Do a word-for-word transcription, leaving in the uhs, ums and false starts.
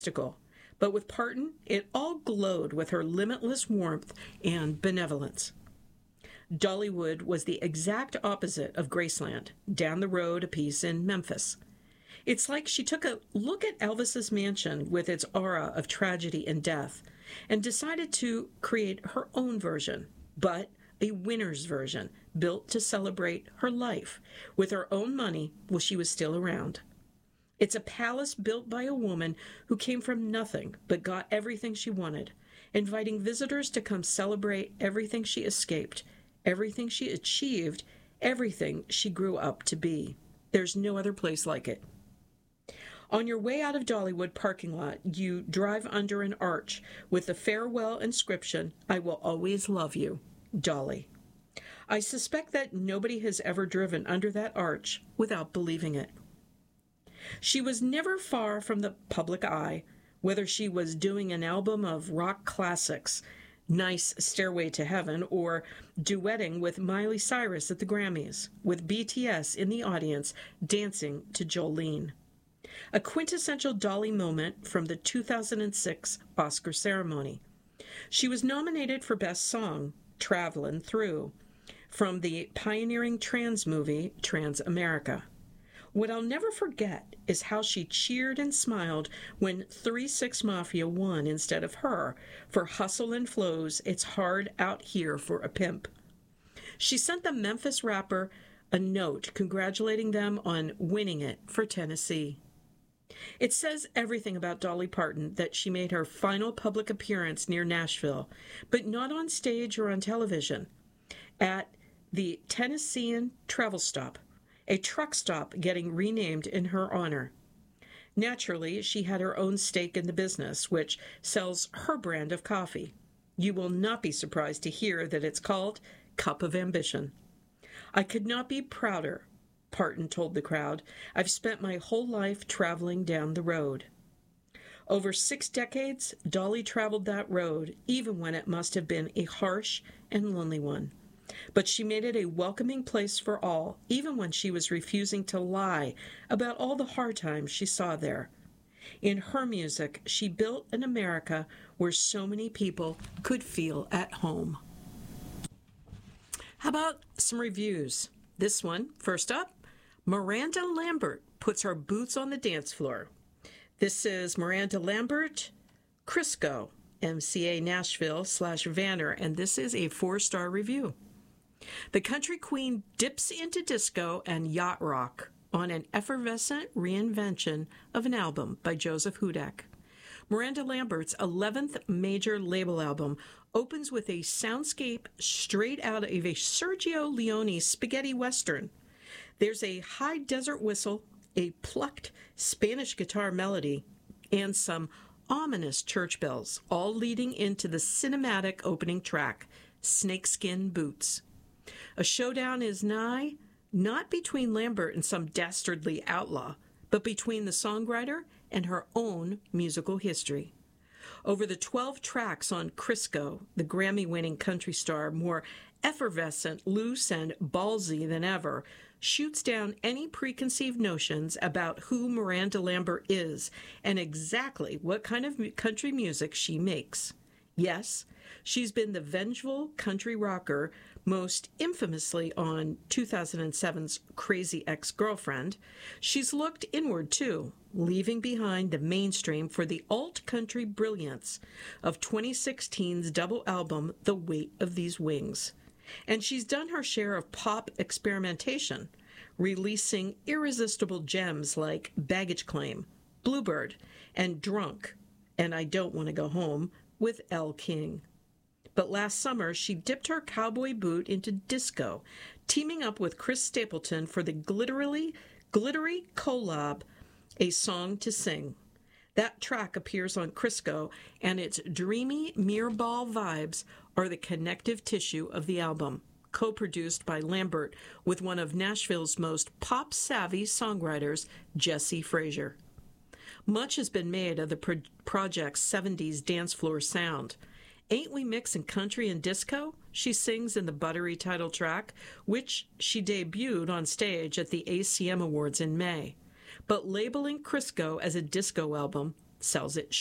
but with Parton, it all glowed with her limitless warmth and benevolence. Dollywood was the exact opposite of Graceland, down the road a piece in Memphis. It's like she took a look at Elvis's mansion with its aura of tragedy and death and decided to create her own version, but a winner's version, built to celebrate her life with her own money while she was still around. It's a palace built by a woman who came from nothing but got everything she wanted, inviting visitors to come celebrate everything she escaped, everything she achieved, everything she grew up to be. There's no other place like it. On your way out of Dollywood parking lot, you drive under an arch with the farewell inscription, "I will always love you, Dolly." I suspect that nobody has ever driven under that arch without believing it. She was never far from the public eye, whether she was doing an album of rock classics, Nice Stairway to Heaven, or duetting with Miley Cyrus at the Grammys, with B T S in the audience dancing to Jolene. A quintessential Dolly moment from the two thousand six Oscar ceremony. She was nominated for Best Song, Travelin' Through, from the pioneering trans movie Trans-America. What I'll never forget is how she cheered and smiled when three six Mafia won instead of her for Hustle and Flow's It's Hard Out Here for a Pimp. She sent the Memphis rapper a note congratulating them on winning it for Tennessee. It says everything about Dolly Parton that she made her final public appearance near Nashville, but not on stage or on television, at the Tennessean Travel Stop, a truck stop getting renamed in her honor. Naturally, she had her own stake in the business, which sells her brand of coffee. You will not be surprised to hear that it's called Cup of Ambition. I could not be prouder, Parton told the crowd. I've spent my whole life traveling down the road. Over six decades, Dolly traveled that road, even when it must have been a harsh and lonely one. But she made it a welcoming place for all, even when she was refusing to lie about all the hard times she saw there. In her music, she built an America where so many people could feel at home. How about some reviews? This one, first up, Miranda Lambert puts her boots on the dance floor. This is Miranda Lambert, Crisco, M C A Nashville slash Vanner, and this is a four-star review. The country queen dips into disco and yacht rock on an effervescent reinvention of an album by Joseph Hudak. Miranda Lambert's eleventh major label album opens with a soundscape straight out of a Sergio Leone spaghetti western. There's a high desert whistle, a plucked Spanish guitar melody, and some ominous church bells, all leading into the cinematic opening track, Snakeskin Boots. A showdown is nigh, not between Lambert and some dastardly outlaw, but between the songwriter and her own musical history. Over the twelve tracks on Crisco, the Grammy-winning country star, more effervescent, loose, and ballsy than ever, shoots down any preconceived notions about who Miranda Lambert is and exactly what kind of country music she makes. Yes, she's been the vengeful country rocker, most infamously on two thousand seven's Crazy Ex-Girlfriend. She's looked inward, too, leaving behind the mainstream for the alt-country brilliance of twenty sixteen's double album, The Weight of These Wings. And she's done her share of pop experimentation, releasing irresistible gems like Baggage Claim, Bluebird, and Drunk, and I Don't Want to Go Home, with Elle King. But last summer, she dipped her cowboy boot into disco, teaming up with Chris Stapleton for the glitterily, glittery collab, A Song to Sing. That track appears on Crisco, and its dreamy mirrorball vibes are the connective tissue of the album, co-produced by Lambert with one of Nashville's most pop-savvy songwriters, Jesse Frazier. Much has been made of the pro- project's seventies dance floor sound. Ain't We Mixin' Country and Disco? She sings in the buttery title track, which she debuted on stage at the A C M Awards in May. But labeling Crisco as a disco album sells it